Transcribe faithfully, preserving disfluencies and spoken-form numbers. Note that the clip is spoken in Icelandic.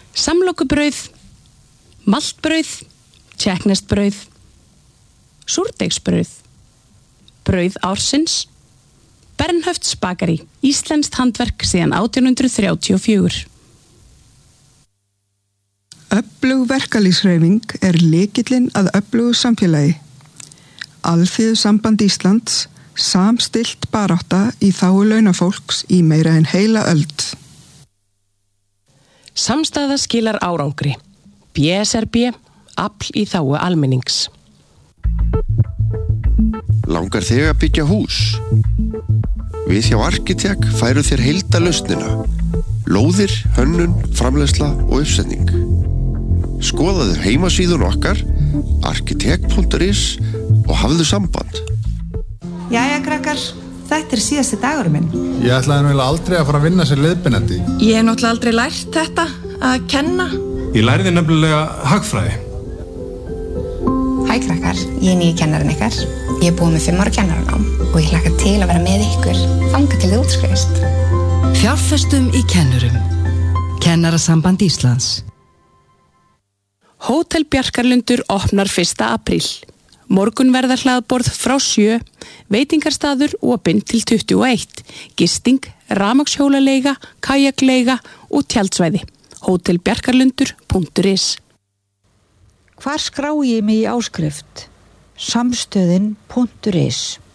samlokubrauð, maltbrauð, tékkneskt-brauð, súrdeigsbrauð, brauð ársins, Bernhöfts bakari, íslenskt handverk síðan átján hundrað þrjátíu og fjögur. Öflug verkalýðshreyfing er lykillinn að öflugu samfélagi. Alþýðusamband Íslands samstillt barátta í þágu launafólks í meira en heila öld. Samstaða skilar árangri. B S R B, afl í þágu almennings. Langar þig að byggja hús? Við hjá Arkitek færu þér heildarlausnina. Lóðir, hönnun, framleiðsla og uppsetning. Skoðaðu heimasíðun okkar arkitek punktur is og hafðu samband. Jæja, krakkar, þetta er síðasti dagurum minn. Ég ætlaði nú eiginlega aldrei að fara að vinna sem leiðbeinandi. Ég hef náttúrulega aldrei lært þetta, að kenna. Ég lærði nefnilega hagfræði. Hæ krakkar, ég er nýju kennarinn ykkar. Ég er búið með fimm ára kennaranám og ég hlakka til að vera með ykkur þangað til þið útskrifist. Fjárfestum í kennurum. Kennarasamband Íslands. Hótel Bjarkarlundur opnar fyrsta apríl. Morgun verða hlaðborð frá sjö, veitingarstaður opinn til tuttugu og eitt, gisting, rafmagnshjólaleiga, kajakleiga og tjaldsvæði. hótel bjarkarlundur punktur is. Hvar skrái ég mig í áskrift? samstöðin punktur is